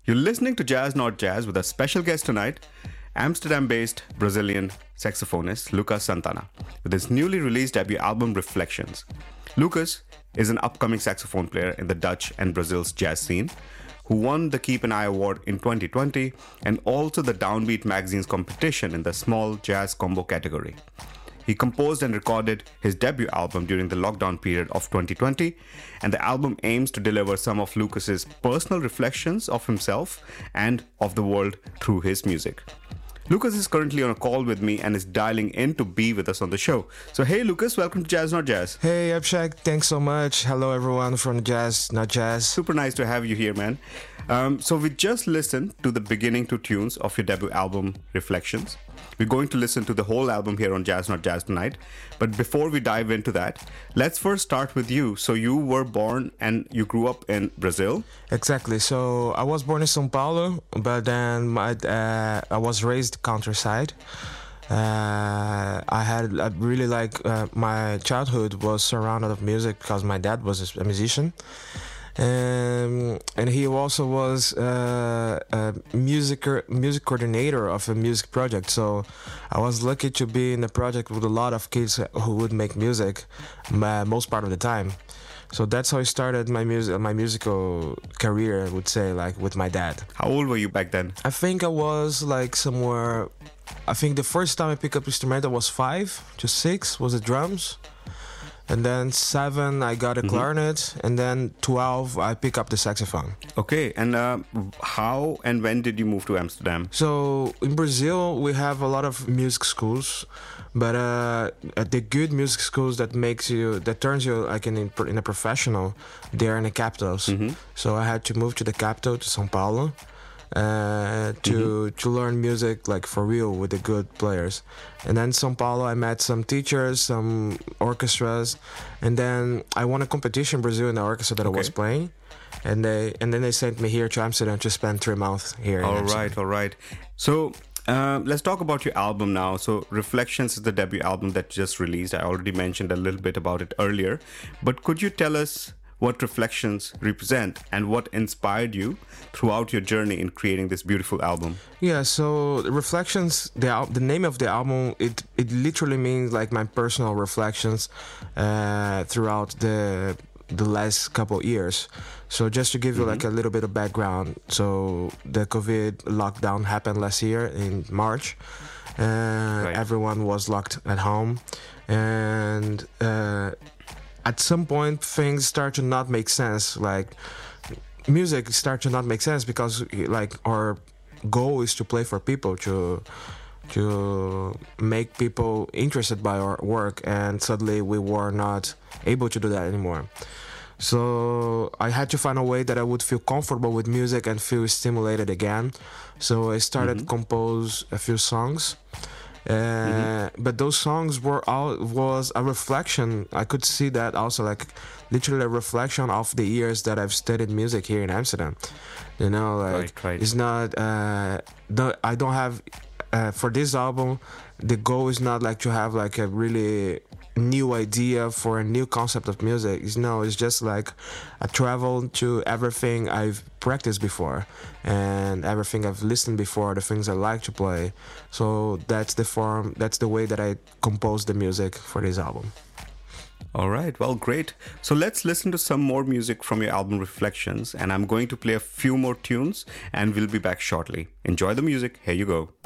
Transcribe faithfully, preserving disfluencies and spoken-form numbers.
You're listening to Jazz Not Jazz with a special guest tonight, Amsterdam based Brazilian saxophonist Lucas Santana, with his newly released debut album Reflections. Lucas is an upcoming saxophone player in the Dutch and Brazil's jazz scene, who won the Keep an Eye Award in twenty twenty and also the Downbeat magazine's competition in the small jazz combo category. He composed and recorded his debut album during the lockdown period of twenty twenty, and the album aims to deliver some of Lucas's personal reflections of himself and of the world through his music. Lucas is currently on a call with me and is dialing in to be with us on the show. So hey Lucas, welcome to Jazz Not Jazz. Hey Abhishek, thanks so much. Hello everyone from Jazz Not Jazz. Super nice to have you here, man. Um, so we just listened to the beginning two tunes of your debut album, Reflections. We're going to listen to the whole album here on Jazz Not Jazz tonight. But before we dive into that, let's first start with you. So you were born and you grew up in Brazil? Exactly. So I was born in São Paulo, but then my, uh, I was raised countryside. Uh, I had I really like uh, my childhood was surrounded of music because my dad was a musician. Um, and he also was uh, a music music coordinator of a music project. So I was lucky to be in a project with a lot of kids who would make music uh, most part of the time. So that's how I started my music my musical career, I would say, like with my dad. How old were you back then? I think I was like somewhere. I think the first time I picked up instrument I was five to six was the drums. And then seven, I got a mm-hmm. clarinet, and then twelve, I pick up the saxophone. Okay, and uh, how and when did you move to Amsterdam? So in Brazil, we have a lot of music schools, but uh, the good music schools that makes you, that turns you like in in a professional, they're in the capitals. Mm-hmm. So I had to move to the capital, to São Paulo. Uh, to mm-hmm. to learn music like for real with the good players. And then São Paulo I met some teachers, some orchestras, and then I won a competition in Brazil in the orchestra that okay. I was playing, and they and then they sent me here to Amsterdam to spend three months here. All right, all right. So uh, let's talk about your album now. So Reflections is the debut album that you just released. I already mentioned a little bit about it earlier, but could you tell us what Reflections represent and what inspired you throughout your journey in creating this beautiful album? Yeah, so Reflections, the al- the name of the album, it it literally means like my personal reflections uh, throughout the the last couple of years. So just to give you mm-hmm. like a little bit of background, so the COVID lockdown happened last year in March. Uh, right. Everyone was locked at home, and uh, at some point things start to not make sense. Like music start to not make sense because like our goal is to play for people, to to make people interested by our work, and suddenly we were not able to do that anymore. So I had to find a way that I would feel comfortable with music and feel stimulated again. So I started mm-hmm. compose a few songs. Uh, mm-hmm. But those songs were all was a reflection. I could see that also, like literally a reflection of the years that I've studied music here in Amsterdam. You know, like right, right. it's not. Uh, the, I don't have uh, for this album. The goal is not like to have like a really new idea for a new concept of music. It's, no, it's just like I travel to everything I've practiced before and everything I've listened before, the things I like to play. So that's the form, that's the way that I compose the music for this album. All right, well, great. So let's listen to some more music from your album Reflections, and I'm going to play a few more tunes and we'll be back shortly. Enjoy the music. Here you go.